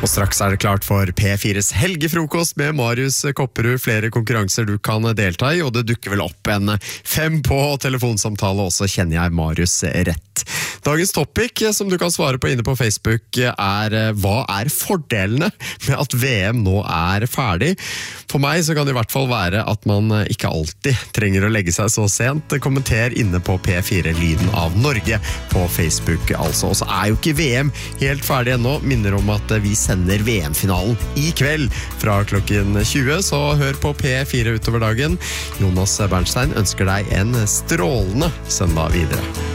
Og straks det klart for P4s helgefrokost med Marius Kopperud. Flere konkurranser du kan delta i, og det dukker vel opp en 5 på telefonsamtale også, kjenner jeg Marius rett. Dagens topic som du kan svare på inne på Facebook hva fordelene med at VM nå ferdig? For meg så kan det i hvert fall være at man ikke alltid trenger å legge seg så sent. Kommenter inne på P4 Lyden av Norge på Facebook altså. Og så jo ikke VM helt ferdig ennå. Minner om at vi sender VM-finalen i kveld fra klokken 20, så hør på P4 utover dagen. Jonas Bernstein ønsker deg en strålende søndag videre.